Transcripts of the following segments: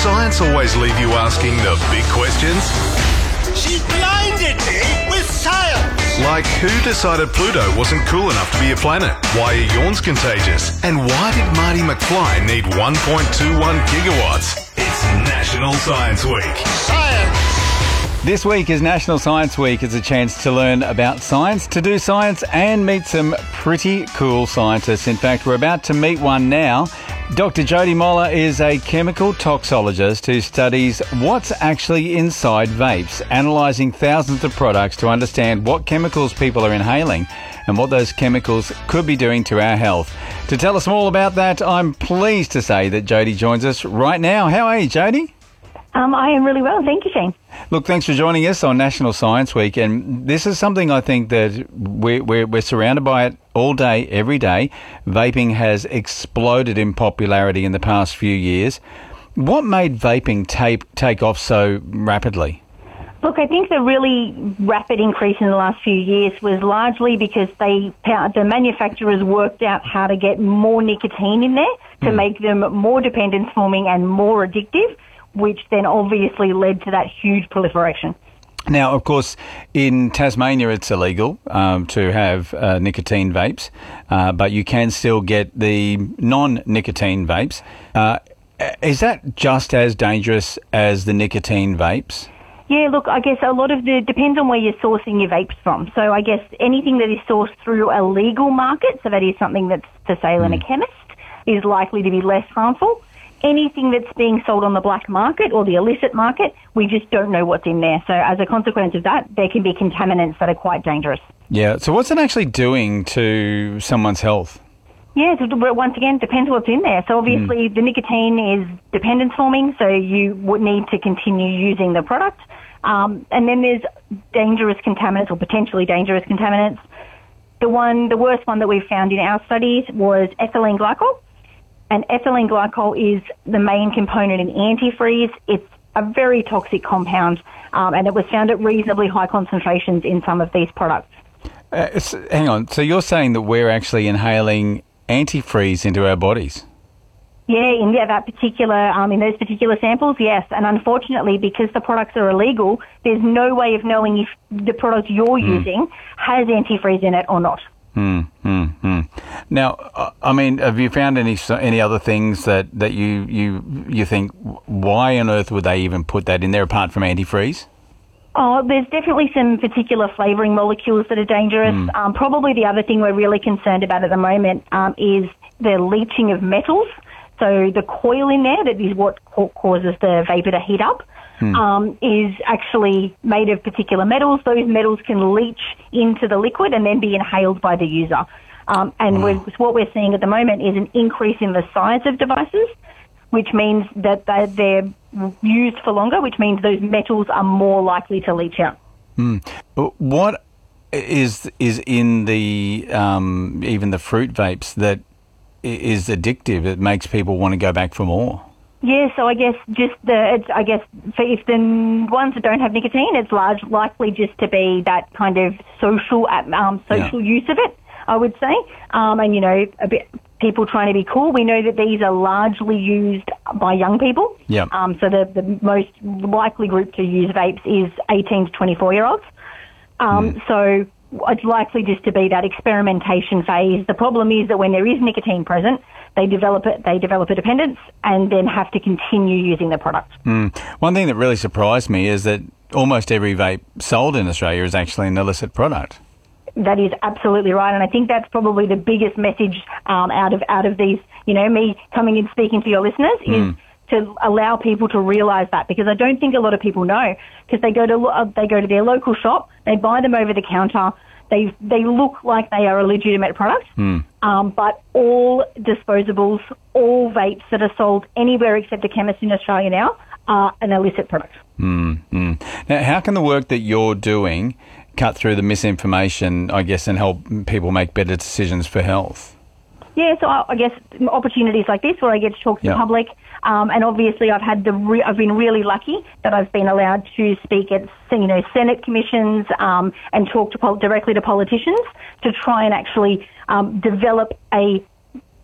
science always leave you asking the big questions? She blinded me with science! Like, who decided Pluto wasn't cool enough to be a planet? Why are yawns contagious? And why did Marty McFly need 1.21 gigawatts? It's National Science Week. Science! This week is National Science Week. It's a chance to learn about science, to do science and meet some pretty cool scientists. In fact, we're about to meet one now. Dr. Jody Moller is a chemical toxologist who studies what's actually inside vapes, analysing thousands of products to understand what chemicals people are inhaling and what those chemicals could be doing to our health. To tell us all about that, I'm pleased to say that Jody joins us right now. How are you, Jody? I am really well. Thank you, Shane. Look, thanks for joining us on National Science Week. And this is something I think that we're surrounded by it all day, every day. Vaping has exploded in popularity in the past few years. What made vaping take off so rapidly? Look, I think the really rapid increase in the last few years was largely because the manufacturers worked out how to get more nicotine in there to make them more dependence-forming and more addictive, which then obviously led to that huge proliferation. Now, of course, in Tasmania it's illegal to have nicotine vapes, but you can still get the non-nicotine vapes. Is that just as dangerous as the nicotine vapes? Yeah, look, I guess a lot of depends on where you're sourcing your vapes from. So I guess anything that is sourced through a legal market, so that is something that's for sale in a chemist, is likely to be less harmful. Anything that's being sold on the black market or the illicit market, we just don't know what's in there. So as a consequence of that, there can be contaminants that are quite dangerous. Yeah, so what's it actually doing to someone's health? Yeah, so once again, depends what's in there. So obviously the nicotine is dependence forming, so you would need to continue using the product. And then there's dangerous contaminants or potentially dangerous contaminants. The worst one that we found in our studies was ethylene glycol. And ethylene glycol is the main component in antifreeze. It's a very toxic compound, and it was found at reasonably high concentrations in some of these products. Hang on, so you're saying that we're actually inhaling antifreeze into our bodies? Yeah, in those particular samples, yes. And unfortunately, because the products are illegal, there's no way of knowing if the product you're using has antifreeze in it or not. Now, I mean, have you found any other things that you think, why on earth would they even put that in there apart from antifreeze? Oh, there's definitely some particular flavouring molecules that are dangerous. Probably the other thing we're really concerned about at the moment is the leaching of metals. So the coil in there, that is what causes the vapour to heat up, is actually made of particular metals. Those metals can leach into the liquid and then be inhaled by the user. What we're seeing at the moment is an increase in the size of devices, which means that they're used for longer, which means those metals are more likely to leach out. What is in the even the fruit vapes that is addictive? It makes people want to go back for more. Yeah, so I guess if the ones that don't have nicotine, it's likely just to be that kind of social use of it, I would say. And a bit people trying to be cool. We know that these are largely used by young people. Yeah. So the most likely group to use vapes is 18 to 24-year-olds. So it's likely just to be that experimentation phase. The problem is that when there is nicotine present, they develop a dependence and then have to continue using the product. One thing that really surprised me is that almost every vape sold in Australia is actually an illicit product. That is absolutely right, and I think that's probably the biggest message out of these. Me coming in speaking to your listeners is to allow people to realise that, because I don't think a lot of people know, because they go to their local shop, they buy them over the counter. They look like they are a legitimate product, but all disposables, all vapes that are sold anywhere except a chemist in Australia now are an illicit product. Now, how can the work that you're doing cut through the misinformation, I guess, and help people make better decisions for health? Yeah, so I guess opportunities like this where I get to talk to the public, and obviously I've been really lucky that I've been allowed to speak at Senate commissions and talk directly to politicians to try and actually develop a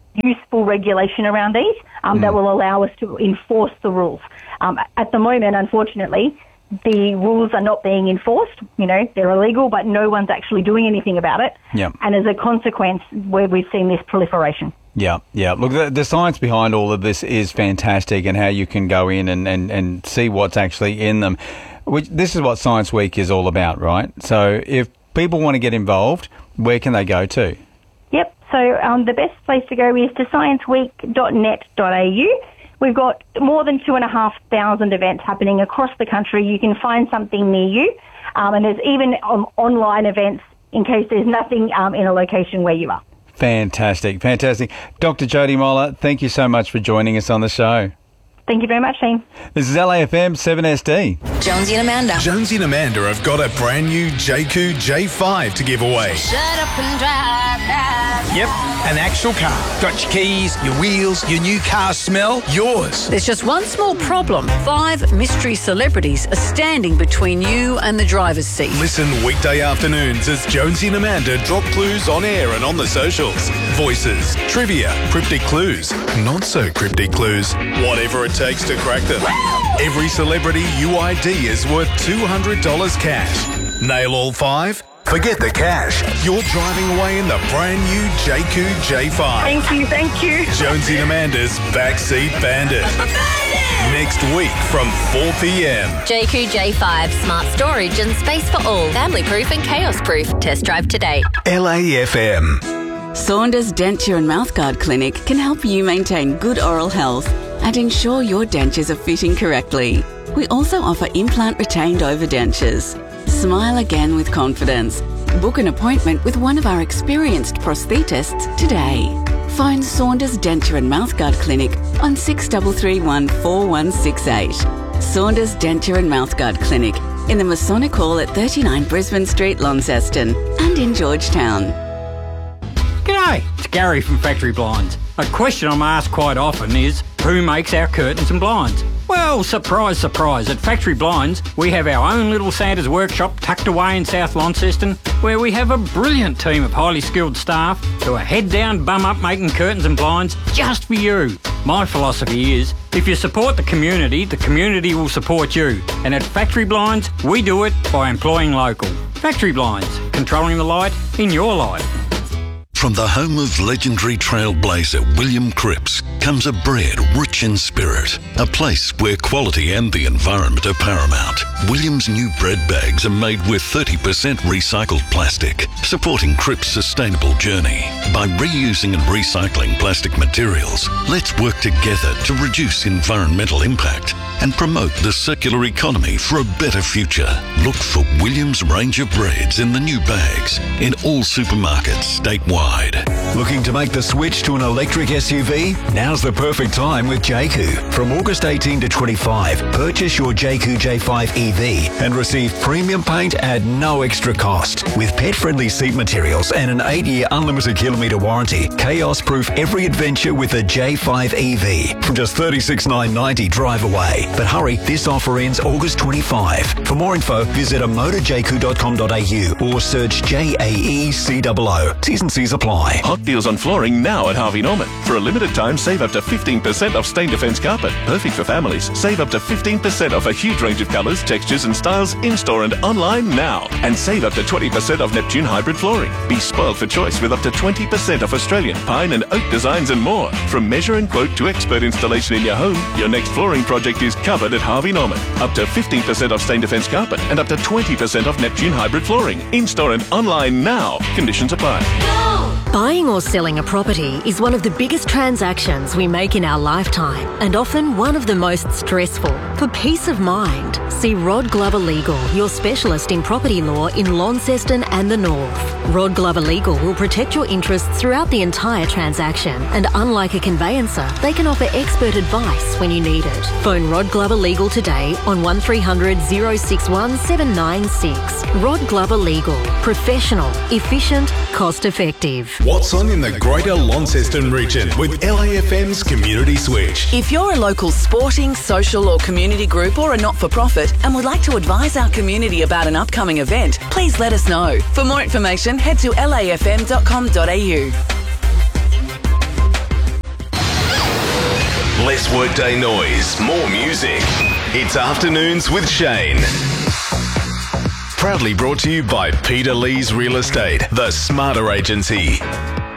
useful regulation around these that will allow us to enforce the rules. At the moment, unfortunately, the rules are not being enforced. You know, they're illegal, but no one's actually doing anything about it. Yep. And as a consequence, we've seen this proliferation. Yeah. Look, the science behind all of this is fantastic, and how you can go in and see what's actually in them. This is what Science Week is all about, right? So if people want to get involved, where can they go to? Yep. So the best place to go is to scienceweek.net.au. We've got more than 2,500 events happening across the country. You can find something near you. And there's even online events in case there's nothing in a location where you are. Fantastic. Dr. Jody Moller, thank you so much for joining us on the show. Thank you very much, Shane. This is LAFM 7SD. Jonesy and Amanda. Jonesy and Amanda have got a brand new JQ J5 to give away. Shut up and drive. Yep, an actual car. Got your keys, your wheels, your new car smell, yours. There's just one small problem. 5 mystery celebrities are standing between you and the driver's seat. Listen weekday afternoons as Jonesy and Amanda drop clues on air and on the socials. Voices, trivia, cryptic clues, not so cryptic clues, whatever it takes to crack them. Every celebrity UID is worth $200 cash. Nail all 5? Forget the cash. You're driving away in the brand new JQ J5. Thank you. Jonesy and Amanda's Backseat Bandit. Next week from 4 p.m. JQ J5, smart storage and space for all. Family proof and chaos proof. Test drive today. LAFM. Saunders Denture and Mouthguard Clinic can help you maintain good oral health and ensure your dentures are fitting correctly. We also offer implant retained overdentures. Smile again with confidence. Book an appointment with one of our experienced prosthetists today. Phone Saunders Denture and Mouthguard Clinic on 6331 4168. Saunders Denture and Mouthguard Clinic in the Masonic Hall at 39 Brisbane Street, Launceston, and in Georgetown. G'day, it's Gary from Factory Blinds. A question I'm asked quite often is, who makes our curtains and blinds? Well, surprise, surprise, at Factory Blinds, we have our own little Santa's workshop tucked away in South Launceston, where we have a brilliant team of highly skilled staff who are head down, bum up making curtains and blinds just for you. My philosophy is, if you support the community will support you. And at Factory Blinds, we do it by employing local. Factory Blinds, controlling the light in your life. From the home of legendary trailblazer William Cripps comes a bread rich in spirit, a place where quality and the environment are paramount. William's new bread bags are made with 30% recycled plastic, supporting Cripps' sustainable journey. By reusing and recycling plastic materials, let's work together to reduce environmental impact and promote the circular economy for a better future. Look for William's range of breads in the new bags in all supermarkets statewide. Looking to make the switch to an electric SUV? Now's the perfect time with JQ. From August 18 to 25, purchase your JQ J5 EV and receive premium paint at no extra cost. With pet-friendly seat materials and an 8-year unlimited kilometre warranty, chaos-proof every adventure with a J5 EV from just $36,990 drive away. But hurry, this offer ends August 25. For more info, visit amotorjq.com.au or search JAECOO. T's and C's apply. Hot deals on flooring now at Harvey Norman. For a limited time, save up to 15% off Stain Defence carpet. Perfect for families. Save up to 15% off a huge range of colours, textures and styles in-store and online now. And save up to 20% off Neptune hybrid flooring. Be spoiled for choice with up to 20% off Australian pine and oak designs and more. From measure and quote to expert installation in your home, your next flooring project is covered at Harvey Norman. Up to 15% off Stain Defence carpet and up to 20% off Neptune hybrid flooring. In-store and online now. Conditions apply. Buying or selling a property is one of the biggest transactions we make in our lifetime and often one of the most stressful. For peace of mind, see Rod Glover Legal, your specialist in property law in Launceston and the North. Rod Glover Legal will protect your interests throughout the entire transaction, and unlike a conveyancer, they can offer expert advice when you need it. Phone Rod Glover Legal today on 1300 061 796. Rod Glover Legal. Professional, efficient, cost effective. What's on in the Greater Launceston region with LAFM's Community Switch? If you're a local sporting, social or community group or a not-for-profit and would like to advise our community about an upcoming event, please let us know. For more information, head to lafm.com.au. Less workday noise, more music. It's Afternoons with Shane. Proudly brought to you by Peter Lee's Real Estate, the smarter agency.